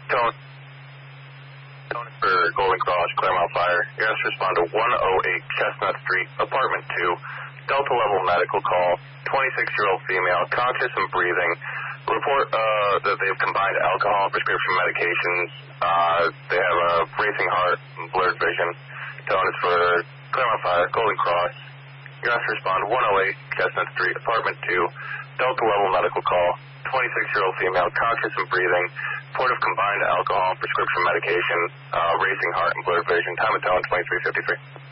Tone for Golden Cross, Claremont Fire. You have to respond to 108 Chestnut Street, Apartment 2, Delta Level Medical Call, 26-year-old female, conscious and breathing. Report that they've combined alcohol and prescription medications. They have a racing heart and blurred vision. Tone is for Claremont Fire, Golden Cross. You have to respond 108 Chestnut Street, Apartment 2, Delta Level Medical Call, 26-year-old female, conscious and breathing. Report of combined alcohol and prescription medication, racing heart and blurred vision. Time of tone 2353.